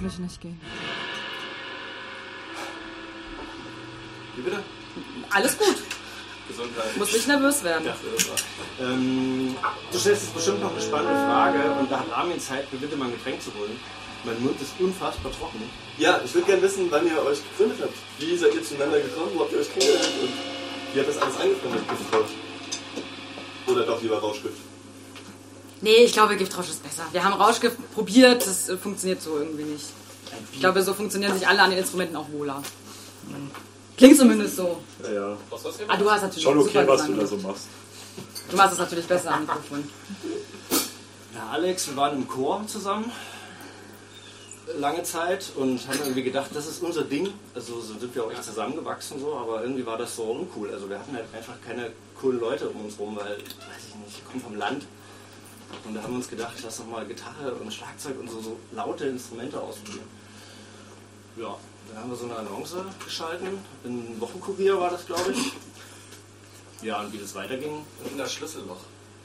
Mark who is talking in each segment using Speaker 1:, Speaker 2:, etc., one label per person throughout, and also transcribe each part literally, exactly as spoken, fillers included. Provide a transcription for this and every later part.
Speaker 1: mich nicht gehen.
Speaker 2: Wie bitte?
Speaker 1: Alles gut.
Speaker 2: Gesundheit.
Speaker 1: Muss nicht nervös werden.
Speaker 2: Ja, ähm, du stellst jetzt bestimmt noch eine spannende Frage und da hat Armin Zeit, mir bitte mal ein Getränk zu holen. Mein Mund ist unfassbar trocken.
Speaker 3: Ja, ich würde gerne wissen, wann ihr euch gegründet habt. Wie seid ihr zueinander gekommen? Wo habt ihr euch kennengelernt? Und wie hat das alles angefangen mit Giftrausch? Oder doch lieber Rauschgift?
Speaker 1: Nee, ich glaube, Giftrausch ist besser. Wir haben Rauschgift probiert, das äh, funktioniert so irgendwie nicht. Ich glaube, so funktionieren sich alle an den Instrumenten auch wohler. Klingt zumindest so.
Speaker 4: Ja, ja.
Speaker 1: Ah, du hast natürlich
Speaker 4: Schon okay,
Speaker 1: super
Speaker 4: was
Speaker 1: Gesang
Speaker 4: du da so
Speaker 1: gemacht.
Speaker 4: machst.
Speaker 1: Du machst es natürlich besser am Mikrofon.
Speaker 2: Ja, Alex, wir waren im Chor zusammen. Lange Zeit und haben irgendwie gedacht, das ist unser Ding. Also so sind wir auch echt zusammengewachsen so, aber irgendwie war das so uncool. Also wir hatten halt einfach keine coolen Leute um uns rum, weil, weiß ich nicht, ich komme vom Land. Und da haben wir uns gedacht, lass doch mal Gitarre und Schlagzeug und so, so laute Instrumente ausprobieren. Ja, dann haben wir so eine Annonce geschalten. Im Wochenkurier war das, glaube ich. Ja, und wie das weiterging.
Speaker 5: Und in das Schlüsselloch.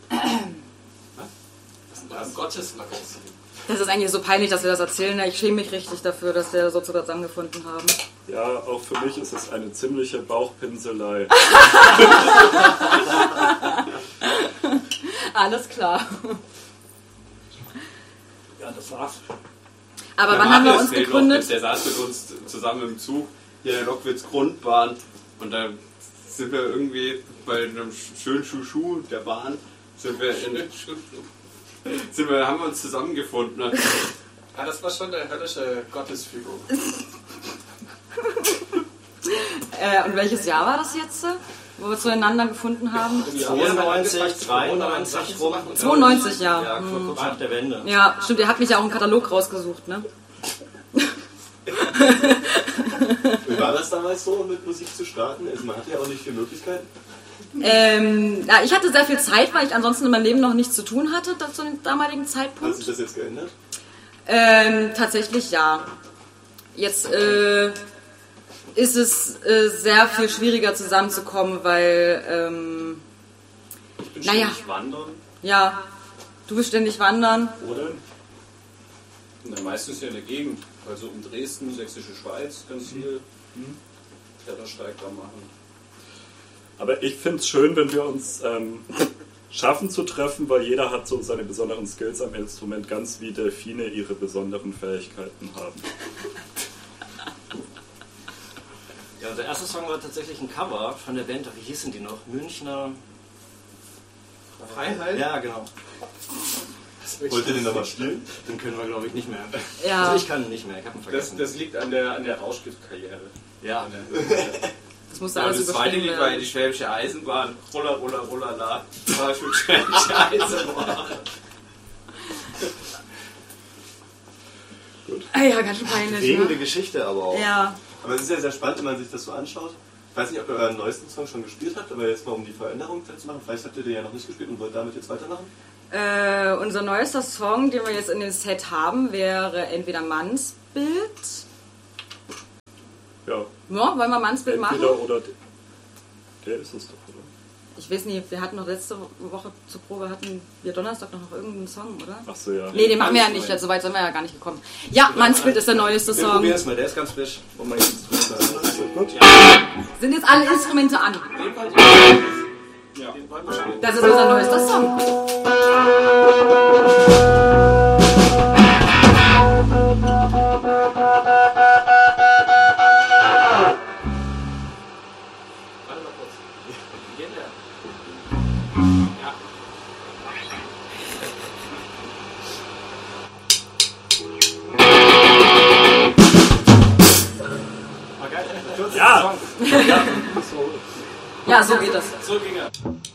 Speaker 5: Das war ein Gottesmagazin.
Speaker 1: Das ist eigentlich so peinlich, dass wir das erzählen. Ich schäme mich richtig dafür, dass wir so zusammengefunden haben.
Speaker 4: Ja, auch für mich ist es eine ziemliche Bauchpinselei.
Speaker 1: Alles klar.
Speaker 2: Ja, das war's.
Speaker 1: Aber
Speaker 5: Der
Speaker 1: wann haben wir
Speaker 5: Marius
Speaker 1: uns
Speaker 5: fehlt
Speaker 1: gegründet?
Speaker 5: noch, der saß mit uns zusammen im Zug hier in der Lockwitz-Grundbahn und da sind wir irgendwie bei einem schönen Schuschu der Bahn sind wir in sind wir, haben wir uns zusammengefunden.
Speaker 6: Ja, das war schon eine höllische Gottesfügung.
Speaker 1: äh, und welches Jahr war das jetzt, wo wir zueinander gefunden haben?
Speaker 2: zweiundneunzig, dreiundneunzig rum.
Speaker 1: zweiundneunzig, ja.
Speaker 2: Ja, kurz nach der Wende.
Speaker 1: Ja, stimmt, ihr habt mich ja auch im Katalog rausgesucht, ne?
Speaker 3: Wie war das damals so, mit Musik zu starten? Also man hatte ja auch nicht viele Möglichkeiten.
Speaker 1: Ähm, ja, ich hatte sehr viel Zeit, weil ich ansonsten in meinem Leben noch nichts zu tun hatte, zu dem damaligen Zeitpunkt.
Speaker 3: Hat sich das jetzt geändert?
Speaker 1: Ähm, tatsächlich ja. Jetzt äh, ist es äh, sehr viel schwieriger zusammenzukommen, weil, ähm,
Speaker 4: Ich bin
Speaker 1: naja,
Speaker 4: ständig wandern.
Speaker 1: ja, du bist ständig wandern.
Speaker 4: Oder?
Speaker 7: Na, meistens ja in der Gegend, also um Dresden, Sächsische Schweiz, ganz viel Klettersteig da machen.
Speaker 4: Aber ich finde es schön, wenn wir uns ähm, schaffen zu treffen, weil jeder hat so seine besonderen Skills am Instrument, ganz wie Delfine ihre besonderen Fähigkeiten haben.
Speaker 2: Ja, unser erster Song war tatsächlich ein Cover von der Band, wie hießen die noch? Münchner
Speaker 6: Freiheit?
Speaker 2: Ja, genau.
Speaker 3: Wollt ihr den nochmal spielen?
Speaker 2: Den können wir, glaube ich, nicht mehr.
Speaker 1: Ja.
Speaker 2: Also ich kann ihn nicht mehr, ich habe ihn
Speaker 6: Das,
Speaker 2: vergessen.
Speaker 6: das liegt an der, an der Rauschgift-Karriere.
Speaker 2: Ja.
Speaker 1: Das musste
Speaker 5: Ja,
Speaker 1: alles
Speaker 5: das zweite
Speaker 1: überstehen
Speaker 5: Lied war
Speaker 1: werden.
Speaker 5: die Schwäbische Eisenbahn. Ruller, ruller, ruller, la. Das war schon Schwäbische Eisenbahn.
Speaker 4: Gut.
Speaker 1: Ah ja, ganz schön peinlich,
Speaker 3: Prägende
Speaker 1: ne?
Speaker 3: Geschichte aber auch.
Speaker 1: Ja.
Speaker 3: Aber es ist ja sehr spannend, wenn man sich das so anschaut. Ich weiß nicht, ob ihr euren neuesten Song schon gespielt habt, aber jetzt mal um die Veränderung zu machen. Vielleicht habt ihr den ja noch nicht gespielt und wollt damit jetzt weitermachen.
Speaker 1: Äh, unser neuester Song, den wir jetzt in dem Set haben, wäre entweder Mannsbild.
Speaker 4: Ja,
Speaker 1: Ja, wollen wir Mannsbild machen?
Speaker 4: entweder oder der, der ist es doch, oder?
Speaker 1: Ich weiß nicht, wir hatten noch letzte Woche zur Probe, hatten wir Donnerstag noch irgendeinen Song, oder?
Speaker 4: Ach so, ja.
Speaker 1: Nee, den machen wir ja nicht, so weit sind wir ja gar nicht gekommen. Ja, Mannsbild ist der neueste
Speaker 2: Wir
Speaker 1: Song.
Speaker 2: probieren es mal, der ist ganz frisch. Und mal jetzt
Speaker 4: Gut.
Speaker 1: Sind jetzt alle Instrumente an?
Speaker 7: Ja.
Speaker 1: Das ist unser neuester Song.
Speaker 6: Warte mal kurz. Wie geht der? Ja.
Speaker 2: War geil.
Speaker 4: Ja! Ja, so.
Speaker 1: Ja, so geht das.
Speaker 6: So ging er.